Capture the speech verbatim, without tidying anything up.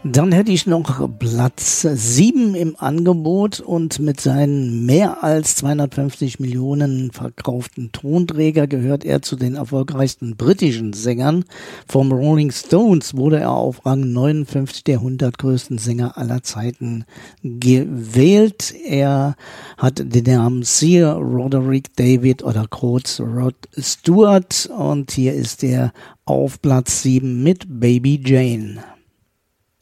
Dann hätte ich noch Platz sieben im Angebot und mit seinen mehr als zweihundertfünfzig Millionen verkauften Tonträger gehört er zu den erfolgreichsten britischen Sängern. Vom Rolling Stones wurde er auf Rang neunundfünfzig der hundert größten Sänger aller Zeiten gewählt. Er hat den Namen Sir Roderick David oder kurz Rod Stewart und hier ist er auf Platz sieben mit Baby Jane.